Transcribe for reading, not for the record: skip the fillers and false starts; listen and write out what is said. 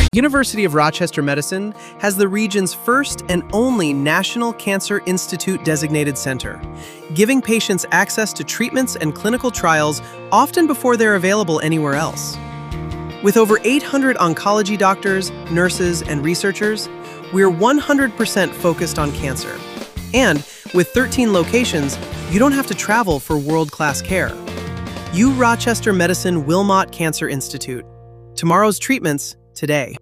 University of Rochester Medicine has the region's first and only National Cancer Institute designated center, giving patients access to treatments and clinical trials often before they're available anywhere else. With over 800 oncology doctors, nurses, and researchers, we're 100% focused on cancer. And with 13 locations, you don't have to travel for world-class care. U Rochester Medicine Wilmot Cancer Institute. Tomorrow's treatments today.